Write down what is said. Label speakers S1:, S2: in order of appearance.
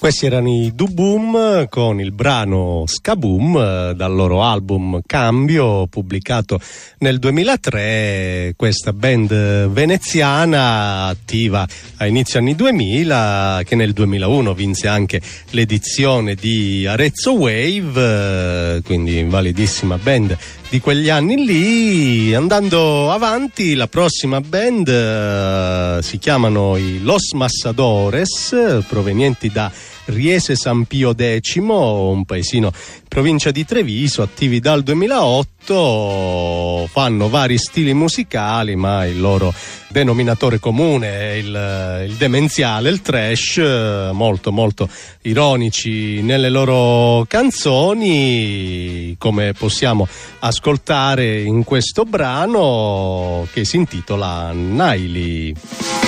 S1: Questi erano i Du-Boom con il brano Ska-Boom dal loro album Cambio, pubblicato nel 2003. Questa band veneziana attiva a inizio anni 2000, che nel 2001 vinse anche l'edizione di Arezzo Wave, quindi validissima band di quegli anni lì. Andando avanti, la prossima band si chiamano i Los Massadores, provenienti da Riese San Pio X, un paesino in provincia di Treviso, attivi dal 2008, fanno vari stili musicali, ma il loro denominatore comune è il demenziale, il trash, molto molto ironici nelle loro canzoni, come possiamo ascoltare in questo brano che si intitola Naili.